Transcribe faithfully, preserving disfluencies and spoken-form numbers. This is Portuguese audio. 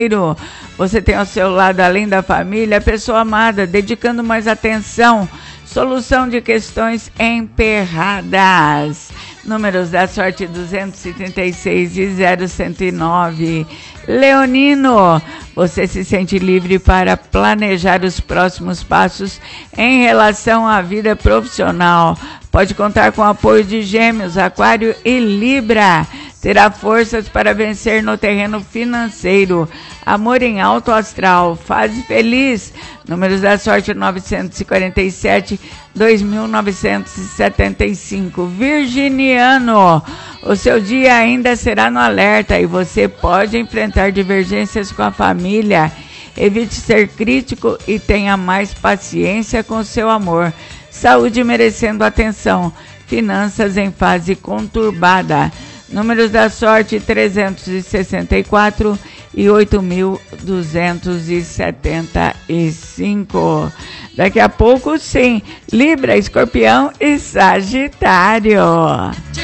Você tem ao seu lado, além da família, a pessoa amada, dedicando mais atenção. Solução de questões emperradas. Números da sorte duzentos e trinta e seis e zero cento e nove. Leonino, você se sente livre para planejar os próximos passos em relação à vida profissional. Pode contar com o apoio de Gêmeos, Aquário e Libra. Terá forças para vencer no terreno financeiro. Amor em alto astral. Fase feliz. Números da sorte novecentos e quarenta e sete, dois mil novecentos e setenta e cinco. Virginiano, o seu dia ainda será no alerta e você pode enfrentar divergências com a família. Evite ser crítico e tenha mais paciência com o seu amor. Saúde merecendo atenção. Finanças em fase conturbada. Números da sorte trezentos e sessenta e quatro e oito mil duzentos e setenta e cinco. Daqui a pouco, sim, Libra, Escorpião e Sagitário.